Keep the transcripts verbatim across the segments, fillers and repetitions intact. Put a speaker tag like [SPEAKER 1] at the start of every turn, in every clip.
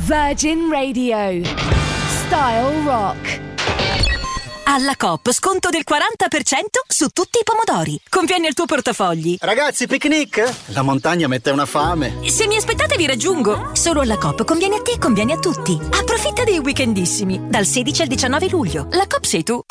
[SPEAKER 1] Virgin Radio. Style Rock.
[SPEAKER 2] Alla Coop sconto del quaranta per cento su tutti i pomodori. Conviene al tuo portafogli.
[SPEAKER 3] Ragazzi, picnic? La montagna mette una fame.
[SPEAKER 2] Se mi aspettate vi raggiungo. Solo alla Coop conviene a te, conviene a tutti. Approfitta dei weekendissimi dal sedici al diciannove luglio. La Coop sei tu.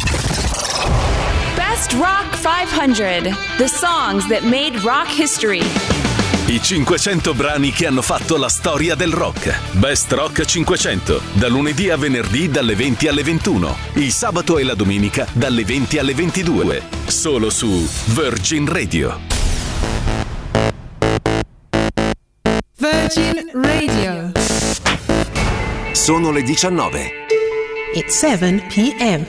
[SPEAKER 1] Best Rock cinquecento. The songs that made rock history.
[SPEAKER 4] I cinquecento brani che hanno fatto la storia del rock. Best Rock cinquecento, da lunedì a venerdì dalle venti alle ventuno, il sabato e la domenica dalle venti alle ventidue, solo su Virgin Radio.
[SPEAKER 5] Virgin Radio.
[SPEAKER 6] Sono le diciannove.
[SPEAKER 5] It's seven p.m.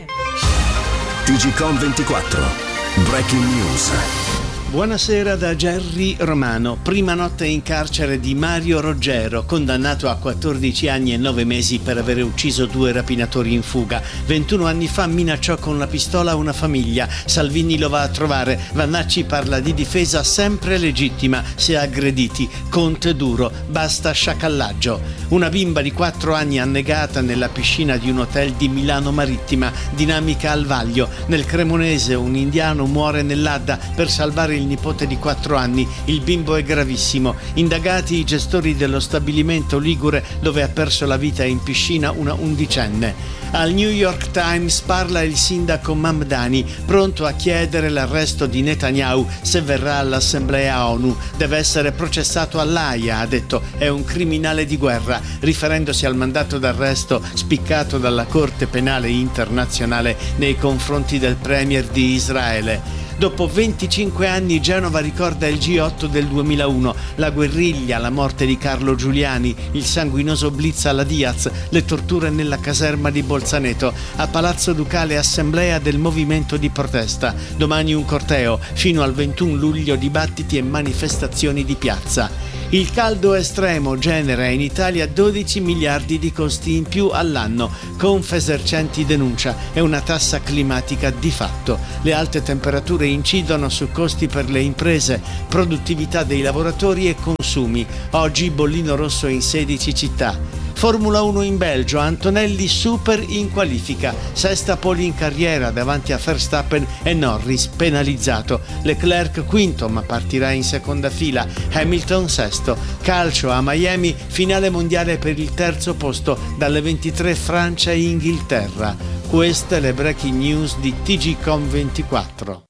[SPEAKER 6] T G Com ventiquattro. Breaking News.
[SPEAKER 7] Buonasera da Gerry Romano. Prima notte in carcere di Mario Roggero, condannato a quattordici anni e nove mesi per aver ucciso due rapinatori in fuga. ventuno anni fa minacciò con la pistola una famiglia. Salvini lo va a trovare. Vannacci parla di difesa sempre legittima se aggrediti. Conte duro, basta sciacallaggio. Una bimba di quattro anni annegata nella piscina di un hotel di Milano Marittima. Dinamica al vaglio. Nel Cremonese un indiano muore nell'Adda per salvare il il nipote di quattro anni. Il bimbo è gravissimo. Indagati i gestori dello stabilimento ligure dove ha perso la vita in piscina una undicenne. Al New York Times parla il sindaco Mamdani, pronto a chiedere l'arresto di Netanyahu se verrà all'Assemblea ONU. Deve essere processato all'Aia, ha detto, è un criminale di guerra, riferendosi al mandato d'arresto spiccato dalla Corte Penale Internazionale nei confronti del premier di Israele. Dopo venticinque anni Genova ricorda il G otto del duemilauno, la guerriglia, la morte di Carlo Giuliani, il sanguinoso blitz alla Diaz, le torture nella caserma di Bolzaneto. A Palazzo Ducale assemblea del movimento di protesta. Domani un corteo, fino al ventuno luglio dibattiti e manifestazioni di piazza. Il caldo estremo genera in Italia dodici miliardi di costi in più all'anno. Confesercenti denuncia, è una tassa climatica di fatto. Le alte temperature incidono su costi per le imprese, produttività dei lavoratori e consumi. Oggi bollino rosso in sedici città. Formula uno in Belgio, Antonelli super in qualifica, sesta pole in carriera davanti a Verstappen e Norris penalizzato, Leclerc quinto ma partirà in seconda fila, Hamilton sesto. Calcio a Miami, finale mondiale per il terzo posto, dalle ventitré Francia e Inghilterra. Queste le breaking news di T G Com ventiquattro.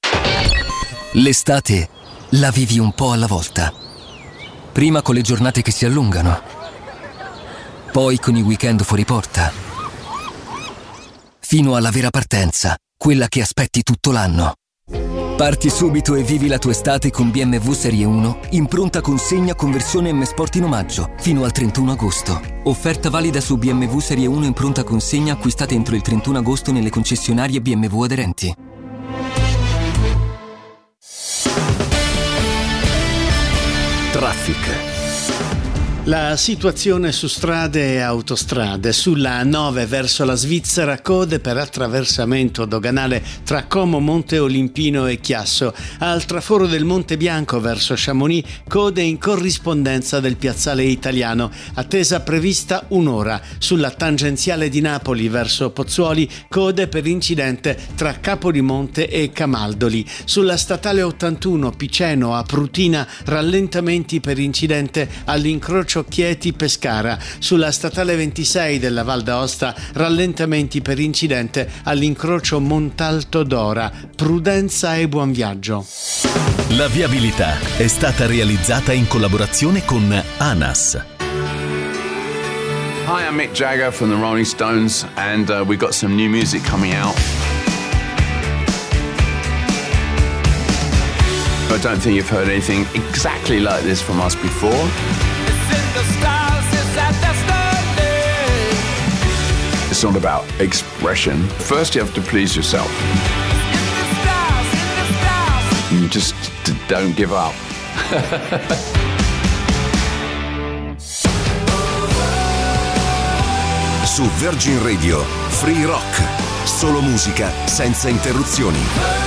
[SPEAKER 8] L'estate la vivi un po' alla volta. Prima con le giornate che si allungano, poi con i weekend fuori porta, fino alla vera partenza, quella che aspetti tutto l'anno. Parti subito e vivi la tua estate con B M W Serie uno in pronta consegna con versione M Sport in omaggio fino al trentuno agosto. Offerta valida su B M W Serie uno in pronta consegna acquistate entro il trentuno agosto nelle concessionarie B M W aderenti.
[SPEAKER 6] Traffic.
[SPEAKER 7] La situazione su strade e autostrade. Sulla A nove verso la Svizzera, code per attraversamento doganale tra Como Monte Olimpino e Chiasso. Al traforo del Monte Bianco verso Chamonix, code in corrispondenza del piazzale Italiano. Attesa prevista un'ora. Sulla tangenziale di Napoli verso Pozzuoli, code per incidente tra Capodimonte e Camaldoli. Sulla statale ottantuno Piceno a Prutina, rallentamenti per incidente all'incrocio Chieti-Pescara. Sulla statale ventisei della Val d'Aosta, rallentamenti per incidente all'incrocio Montalto-Dora. Prudenza e buon viaggio.
[SPEAKER 4] La viabilità è stata realizzata in collaborazione con ANAS.
[SPEAKER 9] Hi, I'm Mick Jagger from the Rolling Stones and uh, we've got some new music coming out. I don't think you've heard anything exactly like this from us before. It's not about expression. First you have to please yourself. You just d- don't give up.
[SPEAKER 6] Su Virgin Radio, Free Rock. Solo musica senza interruzioni.